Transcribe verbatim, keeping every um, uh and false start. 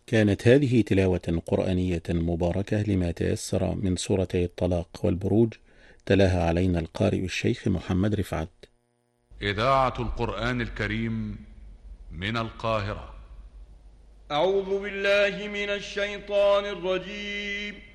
كانت هذه تلاوة قرآنية مباركة لما تيسر من سورتي الطلاق والبروج، تلاها علينا القارئ الشيخ محمد رفعت. إذاعة القرآن الكريم من القاهرة. أعوذ بالله من الشيطان الرجيم.